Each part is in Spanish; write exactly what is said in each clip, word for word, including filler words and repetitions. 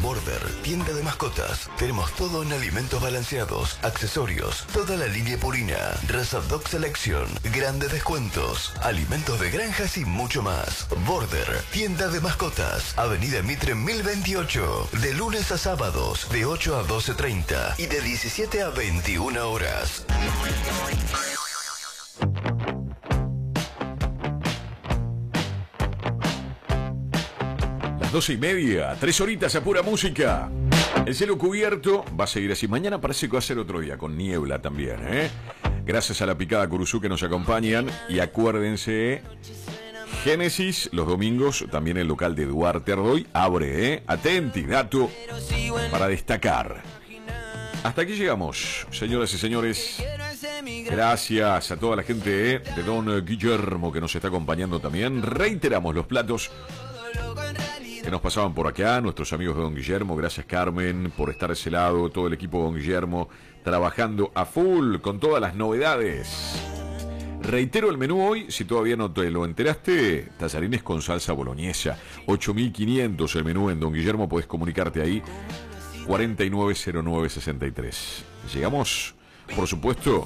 Border, tienda de mascotas. Tenemos todo en alimentos balanceados, accesorios, toda la línea Purina, Raza Dog Selección, grandes descuentos, alimentos de granjas y mucho más. Border, tienda de mascotas, Avenida Mitre mil veintiocho, de lunes a sábados, de ocho a doce treinta y de diecisiete a veintiuna horas. doce y media, tres horitas a pura música. El cielo cubierto va a seguir así. Mañana parece que va a ser otro día, con niebla también, ¿eh? Gracias a la picada Curuzú que nos acompañan. Y acuérdense, Génesis, los domingos, también el local de Duarte Ardoy, abre, ¿eh? Atenti, dato para destacar. Hasta aquí llegamos, señoras y señores. Gracias a toda la gente, ¿eh? de Don Guillermo que nos está acompañando también. Reiteramos los platos que nos pasaban por acá, nuestros amigos de Don Guillermo. Gracias, Carmen, por estar a ese lado. Todo el equipo de Don Guillermo trabajando a full con todas las novedades. Reitero el menú hoy, si todavía no te lo enteraste: tallarines con salsa boloñesa, ocho mil quinientos el menú en Don Guillermo. Podés comunicarte ahí, cuarenta y nueve cero nueve sesenta y tres. Llegamos, por supuesto,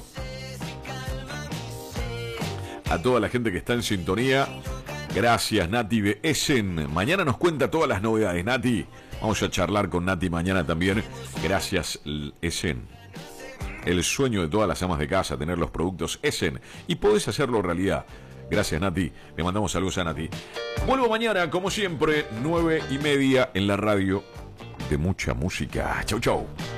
a toda la gente que está en sintonía. Gracias, Nati de Essen. Mañana nos cuenta todas las novedades, Nati. Vamos a charlar con Nati mañana también. Gracias, Essen. El sueño de todas las amas de casa, tener los productos Essen. Y podés hacerlo realidad. Gracias, Nati. Le mandamos saludos a Nati. Vuelvo mañana, como siempre, nueve y media en la radio de mucha música. Chau, chau.